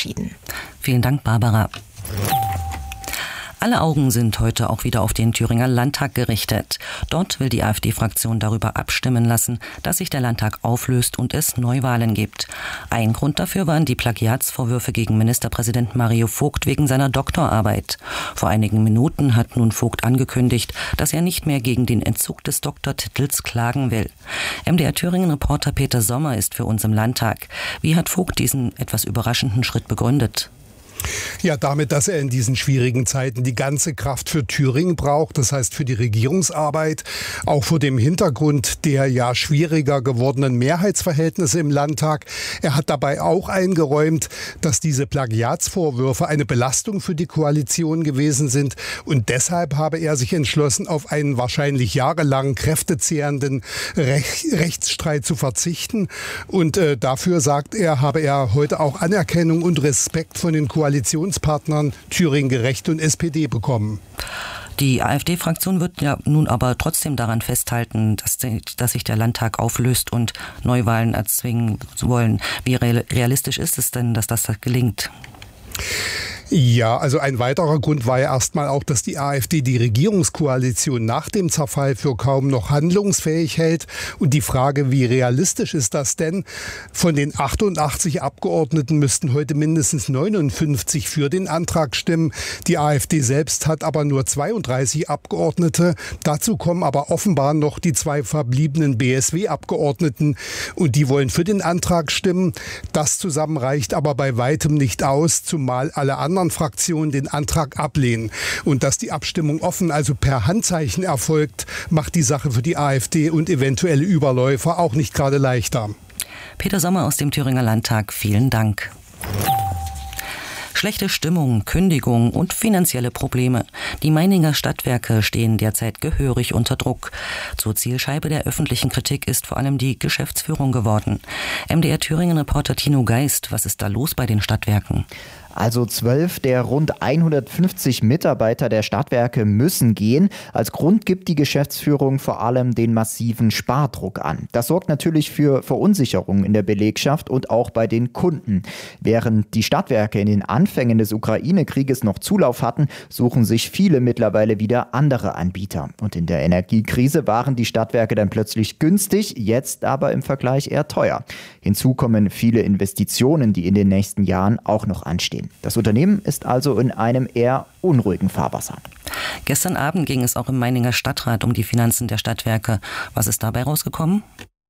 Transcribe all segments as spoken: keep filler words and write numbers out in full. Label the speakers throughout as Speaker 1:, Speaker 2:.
Speaker 1: verabschieden.
Speaker 2: Vielen Dank, Barbara. Alle Augen sind heute auch wieder auf den Thüringer Landtag gerichtet. Dort will die AfD-Fraktion darüber abstimmen lassen, dass sich der Landtag auflöst und es Neuwahlen gibt. Ein Grund dafür waren die Plagiatsvorwürfe gegen Ministerpräsident Mario Vogt wegen seiner Doktorarbeit. Vor einigen Minuten hat nun Vogt angekündigt, dass er nicht mehr gegen den Entzug des Doktortitels klagen will. M D R-Thüringen-Reporter Peter Sommer ist für uns im Landtag. Wie hat Vogt diesen etwas überraschenden Schritt begründet?
Speaker 3: Ja, damit, dass er in diesen schwierigen Zeiten die ganze Kraft für Thüringen braucht, das heißt für die Regierungsarbeit, auch vor dem Hintergrund der ja schwieriger gewordenen Mehrheitsverhältnisse im Landtag. Er hat dabei auch eingeräumt, dass diese Plagiatsvorwürfe eine Belastung für die Koalition gewesen sind und deshalb habe er sich entschlossen, auf einen wahrscheinlich jahrelang kräftezehrenden Rech- Rechtsstreit zu verzichten und äh, dafür, sagt er, habe er heute auch Anerkennung und Respekt von den Koalitionspartnern Koalitionspartnern Thüringen Gerecht und S P D bekommen.
Speaker 2: Die AfD-Fraktion wird ja nun aber trotzdem daran festhalten, dass, die, dass sich der Landtag auflöst und Neuwahlen erzwingen wollen. Wie realistisch ist es denn, dass das gelingt?
Speaker 3: Ja, also ein weiterer Grund war ja erstmal auch, dass die AfD die Regierungskoalition nach dem Zerfall für kaum noch handlungsfähig hält. Und die Frage, wie realistisch ist das denn? Von den achtundachtzig Abgeordneten müssten heute mindestens neunundfünfzig für den Antrag stimmen. Die AfD selbst hat aber nur zweiunddreißig Abgeordnete. Dazu kommen aber offenbar noch die zwei verbliebenen B S W-Abgeordneten. Und die wollen für den Antrag stimmen. Das zusammen reicht aber bei weitem nicht aus, zumal alle anderen Fraktionen den Antrag ablehnen. Und dass die Abstimmung offen, also per Handzeichen erfolgt, macht die Sache für die AfD und eventuelle Überläufer auch nicht gerade leichter.
Speaker 2: Peter Sommer aus dem Thüringer Landtag, vielen Dank. Schlechte Stimmung, Kündigung und finanzielle Probleme. Die Meininger Stadtwerke stehen derzeit gehörig unter Druck. Zur Zielscheibe der öffentlichen Kritik ist vor allem die Geschäftsführung geworden. M D R-Thüringen-Reporter Tino Geist, was ist da los bei den Stadtwerken?
Speaker 4: Also zwölf der rund hundertfünfzig Mitarbeiter der Stadtwerke müssen gehen. Als Grund gibt die Geschäftsführung vor allem den massiven Spardruck an. Das sorgt natürlich für Verunsicherung in der Belegschaft und auch bei den Kunden. Während die Stadtwerke in den Anfängen des Ukraine-Krieges noch Zulauf hatten, suchen sich viele mittlerweile wieder andere Anbieter. Und in der Energiekrise waren die Stadtwerke dann plötzlich günstig, jetzt aber im Vergleich eher teuer. Hinzu kommen viele Investitionen, die in den nächsten Jahren auch noch anstehen. Das Unternehmen ist also in einem eher unruhigen Fahrwasser.
Speaker 2: Gestern Abend ging es auch im Meininger Stadtrat um die Finanzen der Stadtwerke. Was ist dabei rausgekommen?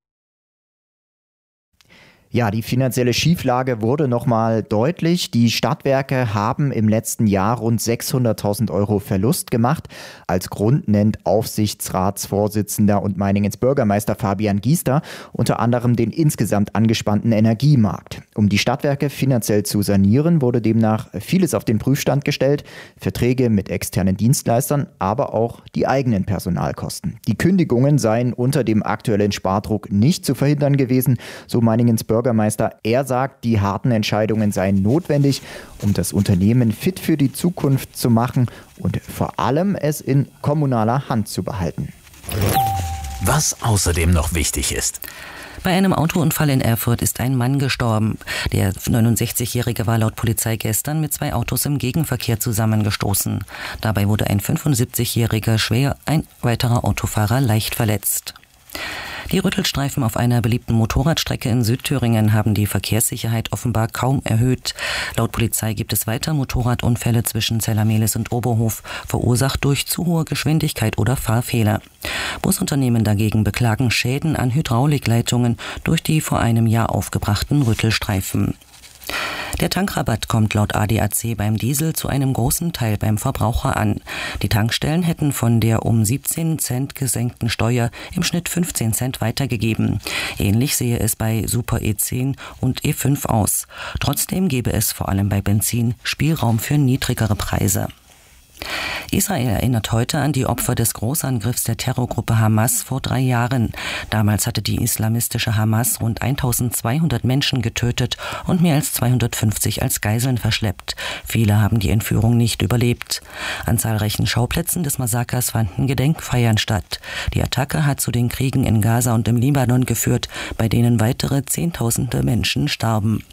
Speaker 4: Ja, die finanzielle Schieflage wurde nochmal deutlich. Die Stadtwerke haben im letzten Jahr rund sechshunderttausend Euro Verlust gemacht. Als Grund nennt Aufsichtsratsvorsitzender und Meiningens Bürgermeister Fabian Giester unter anderem den insgesamt angespannten Energiemarkt. Um die Stadtwerke finanziell zu sanieren, wurde demnach vieles auf den Prüfstand gestellt. Verträge mit externen Dienstleistern, aber auch die eigenen Personalkosten. Die Kündigungen seien unter dem aktuellen Spardruck nicht zu verhindern gewesen, so Meiningens Bürgermeister. Bürgermeister. Er sagt, die harten Entscheidungen seien notwendig, um das Unternehmen fit für die Zukunft zu machen und vor allem es in kommunaler Hand zu behalten.
Speaker 5: Was außerdem noch wichtig ist.
Speaker 2: Bei einem Autounfall in Erfurt ist ein Mann gestorben. Der neunundsechzigjährige war laut Polizei gestern mit zwei Autos im Gegenverkehr zusammengestoßen. Dabei wurde ein fünfundsiebzigjähriger schwer, ein weiterer Autofahrer leicht verletzt. Die Rüttelstreifen auf einer beliebten Motorradstrecke in Südthüringen haben die Verkehrssicherheit offenbar kaum erhöht. Laut Polizei gibt es weiter Motorradunfälle zwischen Zellermehlis und Oberhof, verursacht durch zu hohe Geschwindigkeit oder Fahrfehler. Busunternehmen dagegen beklagen Schäden an Hydraulikleitungen durch die vor einem Jahr aufgebrachten Rüttelstreifen. Der Tankrabatt kommt laut A D A C beim Diesel zu einem großen Teil beim Verbraucher an. Die Tankstellen hätten von der um siebzehn Cent gesenkten Steuer im Schnitt fünfzehn Cent weitergegeben. Ähnlich sehe es bei Super E zehn und E fünf aus. Trotzdem gebe es vor allem bei Benzin Spielraum für niedrigere Preise. Israel erinnert heute an die Opfer des Großangriffs der Terrorgruppe Hamas vor drei Jahren. Damals hatte die islamistische Hamas rund eintausendzweihundert Menschen getötet und mehr als zweihundertfünfzig als Geiseln verschleppt. Viele haben die Entführung nicht überlebt. An zahlreichen Schauplätzen des Massakers fanden Gedenkfeiern statt. Die Attacke hat zu den Kriegen in Gaza und im Libanon geführt, bei denen weitere Zehntausende Menschen starben.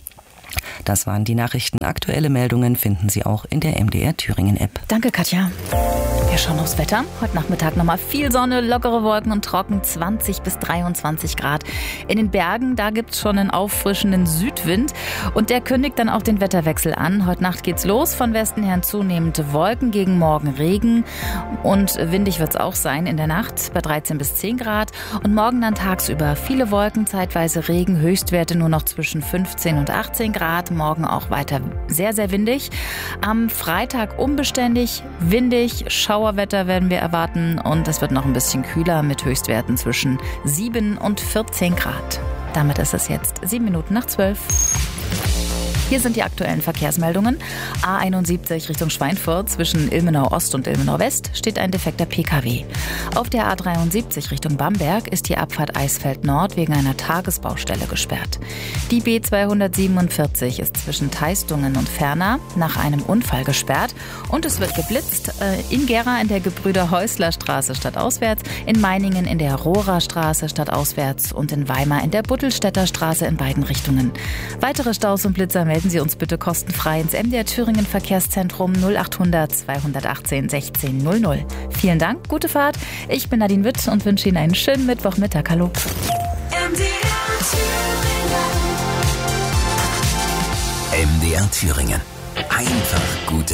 Speaker 2: Das waren die Nachrichten. Aktuelle Meldungen finden Sie auch in der M D R Thüringen App.
Speaker 1: Danke, Katja. Wir schauen aufs Wetter. Heute Nachmittag nochmal viel Sonne, lockere Wolken und trocken, zwanzig bis dreiundzwanzig Grad. In den Bergen, da gibt es schon einen auffrischenden Südwind und der kündigt dann auch den Wetterwechsel an. Heute Nacht geht's los, von Westen her zunehmend Wolken, gegen Morgen Regen und windig wird es auch sein in der Nacht bei dreizehn bis zehn Grad. Und morgen dann tagsüber viele Wolken, zeitweise Regen, Höchstwerte nur noch zwischen fünfzehn und achtzehn Grad. Morgen auch weiter sehr, sehr windig. Am Freitag unbeständig, windig, Schauerwetter werden wir erwarten und es wird noch ein bisschen kühler mit Höchstwerten zwischen sieben und vierzehn Grad. Damit ist es jetzt sieben Minuten nach zwölf. Hier sind die aktuellen Verkehrsmeldungen. A einundsiebzig Richtung Schweinfurt zwischen Ilmenau Ost und Ilmenau West steht ein defekter P K W. Auf der A dreiundsiebzig Richtung Bamberg ist die Abfahrt Eisfeld Nord wegen einer Tagesbaustelle gesperrt. Die B zweihundertsiebenundvierzig ist zwischen Teistungen und Ferna nach einem Unfall gesperrt und es wird geblitzt in Gera in der Gebrüder-Häusler-Straße stadtauswärts, in Meiningen in der Rohrer-Straße stadtauswärts und in Weimar in der Buttelstädter Straße in beiden Richtungen. Weitere Staus und Blitzer melden Sie uns bitte kostenfrei ins M D R Thüringen Verkehrszentrum null achthundert zweihundertachtzehn sechzehn null null. Vielen Dank, gute Fahrt. Ich bin Nadine Witt und wünsche Ihnen einen schönen Mittwochmittag. Hallo.
Speaker 5: M D R Thüringen. Einfach gute